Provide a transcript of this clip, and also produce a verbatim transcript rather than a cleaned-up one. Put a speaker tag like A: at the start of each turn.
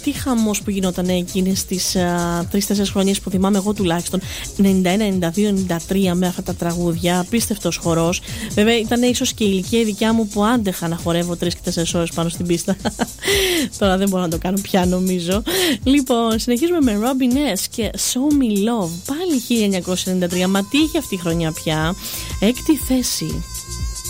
A: τι χαμός που γινόταν εκείνες τις τρεις τέσσερις χρονιές που θυμάμαι εγώ τουλάχιστον. ενενήντα ένα, ενενήντα δύο, ενενήντα τρία με αυτά τα τραγούδια. Απίστευτος χορός. Βέβαια ήταν ίσως και η ηλικία δικιά μου που άντεχα να χορεύω τρεις και τέσσερις ώρες πάνω στην πίστα. Τώρα δεν μπορώ να το κάνω πια, νομίζω. Λοιπόν, συνεχίζουμε με Robin S. και Show Me Love. Πάλι χίλια εννιακόσια ενενήντα τρία. Μα τι είχε αυτή η χρονιά πια. Έκτη θέση.